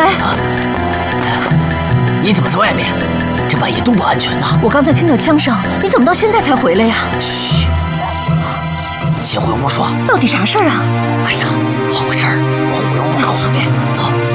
你怎么在外面？这半夜多不安全呐！ 我刚才听到枪声，你怎么到现在才回来呀？ 嘘，先回屋说。 到底啥事儿啊？ 哎呀，好事儿，我回屋告诉你。走。